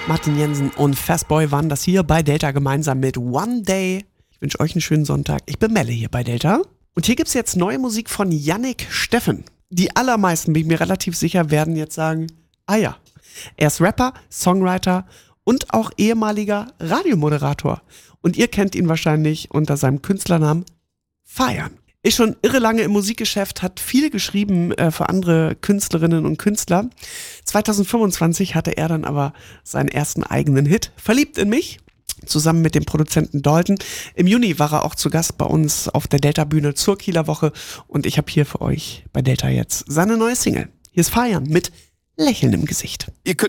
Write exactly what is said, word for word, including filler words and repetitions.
Martin Jensen und Fastboy waren das hier bei Delta gemeinsam mit One Day. Ich wünsche euch einen schönen Sonntag. Ich bin Melle hier bei Delta. Und hier gibt's jetzt neue Musik von Yannick Steffen. Die allermeisten, bin ich mir relativ sicher, werden jetzt sagen, ah ja, er ist Rapper, Songwriter und auch ehemaliger Radiomoderator. Und ihr kennt ihn wahrscheinlich unter seinem Künstlernamen Feiern. Ist schon irre lange im Musikgeschäft, hat viel geschrieben äh, für andere Künstlerinnen und Künstler. zwanzig fünfundzwanzig hatte er dann aber seinen ersten eigenen Hit, Verliebt in mich, zusammen mit dem Produzenten Dalton. Im Juni war er auch zu Gast bei uns auf der Delta-Bühne zur Kieler Woche und ich habe hier für euch bei Delta jetzt seine neue Single. Hier ist Feiern mit Lächeln im Gesicht. Ihr könnt